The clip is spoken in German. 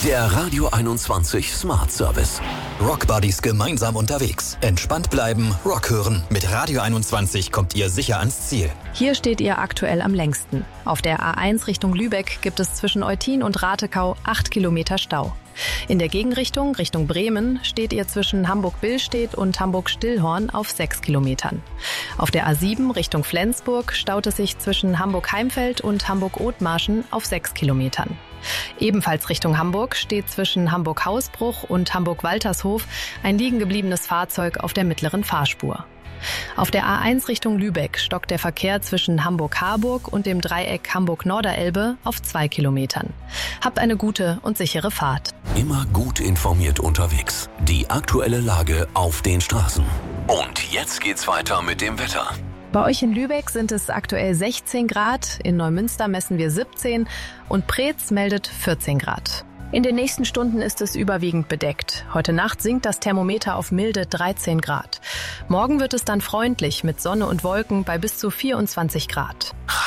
Der Radio 21 Smart Service. Rock Buddies gemeinsam unterwegs. Entspannt bleiben, Rock hören. Mit Radio 21 kommt ihr sicher ans Ziel. Hier steht ihr aktuell am längsten. Auf der A1 Richtung Lübeck gibt es zwischen Eutin und Ratekau 8 Kilometer Stau. In der Gegenrichtung, Richtung Bremen, steht ihr zwischen Hamburg-Billstedt und Hamburg-Stillhorn auf 6 Kilometern. Auf der A7 Richtung Flensburg staut es sich zwischen Hamburg-Heimfeld und Hamburg-Othmarschen auf 6 Kilometern. Ebenfalls Richtung Hamburg steht zwischen Hamburg-Hausbruch und Hamburg-Waltershof ein liegengebliebenes Fahrzeug auf der mittleren Fahrspur. Auf der A1 Richtung Lübeck stockt der Verkehr zwischen Hamburg-Harburg und dem Dreieck Hamburg-Norderelbe auf 2 Kilometern. Habt eine gute und sichere Fahrt. Immer gut informiert unterwegs. Die aktuelle Lage auf den Straßen. Und jetzt geht's weiter mit dem Wetter. Bei euch in Lübeck sind es aktuell 16 Grad, in Neumünster messen wir 17 und Preetz meldet 14 Grad. In den nächsten Stunden ist es überwiegend bedeckt. Heute Nacht sinkt das Thermometer auf milde 13 Grad. Morgen wird es dann freundlich mit Sonne und Wolken bei bis zu 24 Grad.